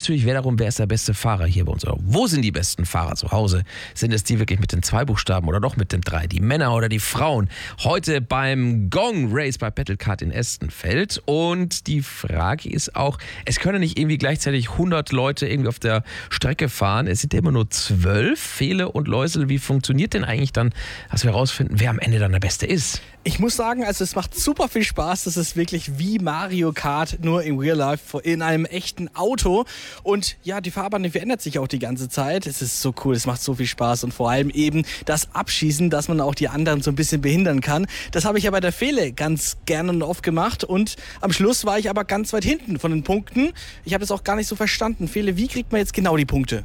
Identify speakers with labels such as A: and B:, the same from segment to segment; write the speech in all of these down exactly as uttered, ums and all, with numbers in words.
A: natürlich, wer darum, wer ist der beste Fahrer hier bei uns? Oder wo sind die besten Fahrer zu Hause? Sind es die wirklich mit den zwei Buchstaben oder doch mit den drei? Die Männer oder die Frauen? Heute beim Gong Race bei Battlecard in Estenfeld. Und die Frage ist auch, es können nicht irgendwie gleichzeitig hundert Leute irgendwie auf der Strecke fahren. Es sind ja immer nur zwölf. Fele und Läusel, wie funktioniert denn eigentlich dann, dass wir herausfinden, wer am Ende dann der Beste ist?
B: Ich muss sagen, also es macht super viel Spaß. Das ist wirklich wie Mario Kart, nur in Real Life, in einem echten Auto. Und ja, die Fahrbahn, die verändert sich auch die ganze Zeit. Es ist so cool, es macht so viel Spaß. Und vor allem eben das Abschießen, dass man auch die anderen so ein bisschen behindern kann. Das habe ich ja bei der Fele ganz gerne und oft gemacht. Und am Schluss war ich aber ganz weit hinten von den Punkten. Ich habe das auch gar nicht so verstanden. Fele, wie kriegt man jetzt genau die Punkte?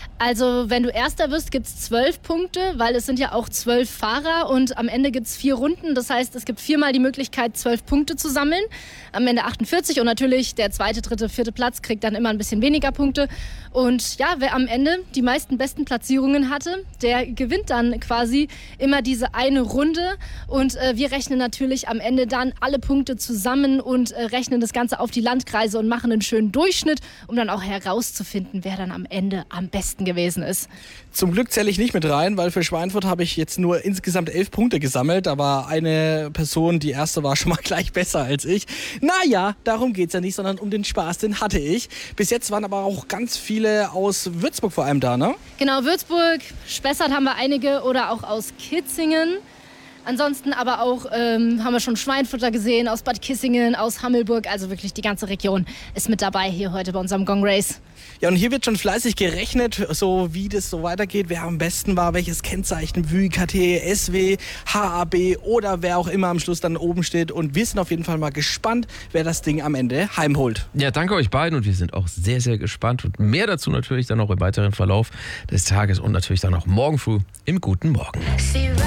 C: Also wenn du Erster wirst, gibt es zwölf Punkte, weil es sind ja auch zwölf Fahrer und am Ende gibt es vier Runden. Das heißt, es gibt viermal die Möglichkeit, zwölf Punkte zu sammeln. Am Ende achtundvierzig und natürlich der zweite, dritte, vierte Platz kriegt dann immer ein bisschen weniger Punkte. Und ja, wer am Ende die meisten besten Platzierungen hatte, der gewinnt dann quasi immer diese eine Runde. Und äh, wir rechnen natürlich am Ende dann alle Punkte zusammen und äh, rechnen das Ganze auf die Landkreise und machen einen schönen Durchschnitt, um dann auch herauszufinden, wer dann am Ende am besten gewesen ist.
B: Zum Glück zähle ich nicht mit rein, weil für Schweinfurt habe ich jetzt nur insgesamt elf Punkte gesammelt. Da war eine Person, die erste war schon mal gleich besser als ich. Naja, darum geht es ja nicht, sondern um den Spaß, den hatte ich. Bis jetzt waren aber auch ganz viele aus Würzburg vor allem da, ne?
C: Genau, Würzburg, Spessart haben wir einige oder auch aus Kitzingen. Ansonsten aber auch ähm, haben wir schon Schweinfurter gesehen, aus Bad Kissingen, aus Hammelburg. Also wirklich die ganze Region ist mit dabei hier heute bei unserem Gong Race.
B: Ja, und hier wird schon fleißig gerechnet, so wie das so weitergeht, wer am besten war, welches Kennzeichen, W, K T, S W, H A B oder wer auch immer am Schluss dann oben steht. Und wir sind auf jeden Fall mal gespannt, wer das Ding am Ende heimholt.
A: Ja, danke euch beiden und wir sind auch sehr, sehr gespannt. Und mehr dazu natürlich dann noch im weiteren Verlauf des Tages und natürlich dann auch morgen früh im Guten Morgen.